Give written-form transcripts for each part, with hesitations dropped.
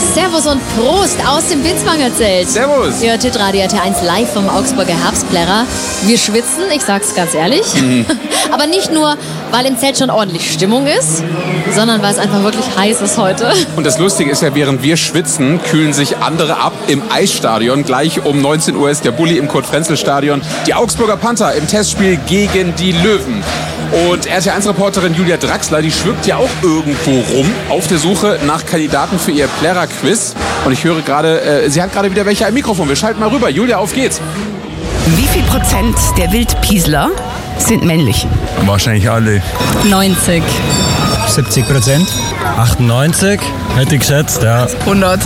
Servus und Prost aus dem Binswanger Zelt. Servus. Ihr hört Radio RT1 live vom Augsburger Herbstplärrer. Wir schwitzen, ich sag's ganz ehrlich. Aber nicht nur, weil im Zelt schon ordentlich Stimmung ist, sondern weil es einfach wirklich heiß ist heute. Und das Lustige ist ja, während wir schwitzen, kühlen sich andere ab im Eisstadion. Gleich um 19 Uhr ist der Bulli im Kurt-Frenzel-Stadion. Die Augsburger Panther im Testspiel gegen die Löwen. Und RT1-Reporterin Julia Draxler, die schwirrt ja auch irgendwo rum auf der Suche nach Kandidaten für ihr Plärrer-Quiz. Und ich höre gerade, sie hat gerade wieder welche am Mikrofon. Wir schalten mal rüber. Julia, auf geht's. Wie viel Prozent der Wildpiesler sind männlich? Wahrscheinlich alle. 90. 70%. 98, hätte ich geschätzt, ja. 100.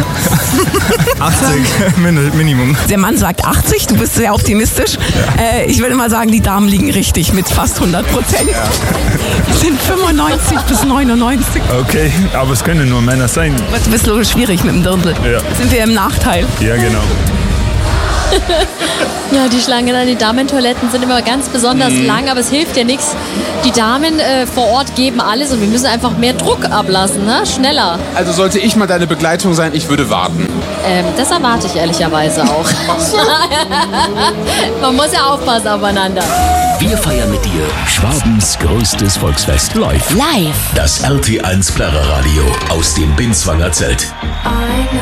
80 Minimum. Der Mann sagt 80, du bist sehr optimistisch. Ja. Ich würde mal sagen, die Damen liegen richtig mit fast 100%. Ja. Es sind 95 bis 99. Okay, aber es können nur Männer sein. Du bist so schwierig mit dem Dirndl. Ja. Sind wir im Nachteil. Ja, genau. Ja, die Schlangen an den Damentoiletten sind immer ganz besonders lang, aber es hilft ja nichts. Die Damen vor Ort geben alles und wir müssen einfach mehr Druck ablassen, ne? Schneller. Also sollte ich mal deine Begleitung sein, ich würde warten. Das erwarte ich ehrlicherweise auch. Man muss ja aufpassen aufeinander. Wir feiern mit dir Schwabens größtes Volksfest live. Live. Das RT1 Plärrerradio aus dem Binswanger Zelt.